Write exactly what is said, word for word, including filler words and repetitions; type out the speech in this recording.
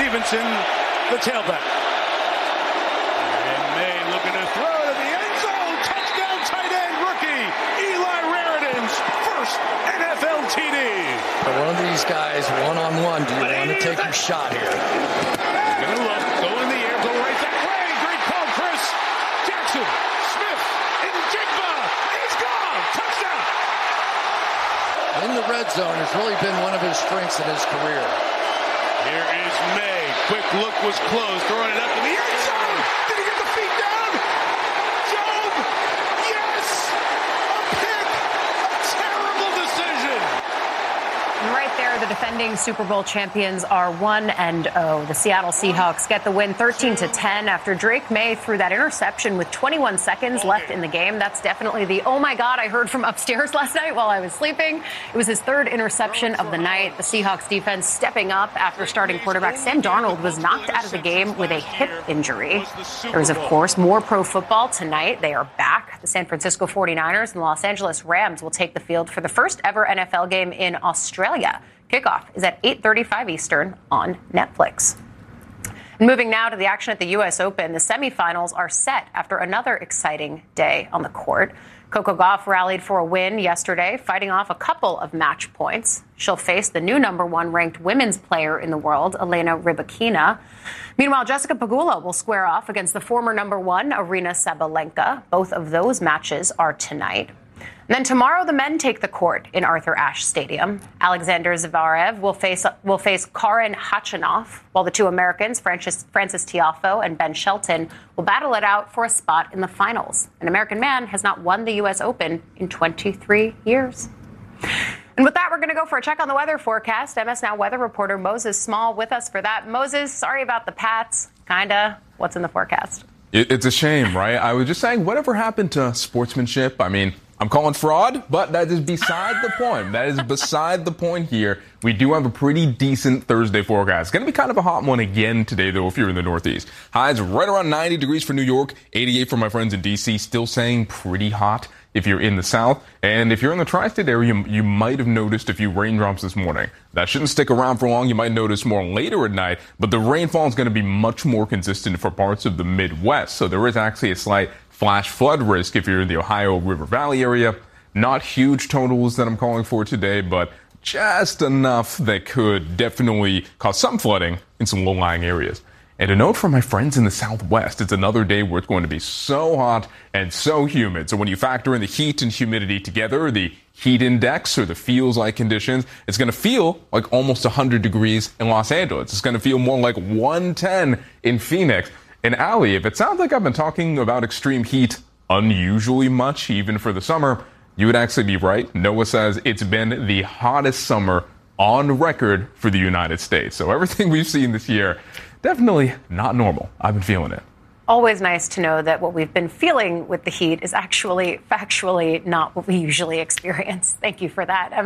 Stevenson, the tailback. And May looking to throw to the end zone. Touchdown tight end rookie Eli Raritan's first N F L T D. For one of these guys, one-on-one, do you want to take your shot here? Gonna look, go in the air, go right that way. Great call, Chris. Jackson, Smith, and Jigba. He's gone. Touchdown. In the red zone has really been one of his strengths in his career. Here is May. Quick look was closed. Throwing it up in the end zone. Did he get the feet down? Job. Yes. A pick. A terrible decision. And right there, the defending Super Bowl champions are one and oh. The Seattle Seahawks get the win thirteen to ten after Drake May threw that interception with twenty-one seconds left in the game. That's definitely the, oh my God, I heard from upstairs last night while I was sleeping. It was his third interception of the night. The Seahawks defense stepping up after starting quarterback Sam Darnold was knocked out of the game with a hip injury. There is, of course, more pro football tonight. They are back. The San Francisco forty-niners and the Los Angeles Rams will take the field for the first ever N F L game in Australia. Kickoff is at eight thirty-five Eastern on Netflix. And moving now to the action at the U S Open, the semifinals are set after another exciting day on the court. Coco Gauff rallied for a win yesterday, fighting off a couple of match points. She'll face the new number one ranked women's player in the world, Elena Rybakina. Meanwhile, Jessica Pegula will square off against the former number one, Aryna Sabalenka. Both of those matches are tonight. And then tomorrow, the men take the court in Arthur Ashe Stadium. Alexander Zverev will face will face Karen Khachanov, while the two Americans, Francis, Francis Tiafoe and Ben Shelton, will battle it out for a spot in the finals. An American man has not won the U S Open in twenty-three years. And with that, we're going to go for a check on the weather forecast. M S Now weather reporter Moses Small with us for that. Moses, sorry about the Pats. Kinda. What's in the forecast? It, it's a shame, right? I was just saying, whatever happened to sportsmanship? I mean, I'm calling fraud, but that is beside the point. That is beside the point here. We do have a pretty decent Thursday forecast. It's going to be kind of a hot one again today, though, if you're in the Northeast. Highs right around ninety degrees for New York, eighty-eight for my friends in D C, still saying pretty hot if you're in the South. And if you're in the tri-state area, you, you might have noticed a few raindrops this morning. That shouldn't stick around for long. You might notice more later at night, but the rainfall is going to be much more consistent for parts of the Midwest. So there is actually a slight flash flood risk if you're in the Ohio River Valley area. Not huge totals that I'm calling for today, but just enough that could definitely cause some flooding in some low-lying areas. And a note from my friends in the Southwest, it's another day where it's going to be so hot and so humid. So when you factor in the heat and humidity together, the heat index or the feels like conditions, it's going to feel like almost one hundred degrees in Los Angeles. It's going to feel more like one ten in Phoenix. And Allie, if it sounds like I've been talking about extreme heat unusually much, even for the summer, you would actually be right. NOAA says it's been the hottest summer on record for the United States. So everything we've seen this year, definitely not normal. I've been feeling it. Always nice to know that what we've been feeling with the heat is actually factually not what we usually experience. Thank you for that.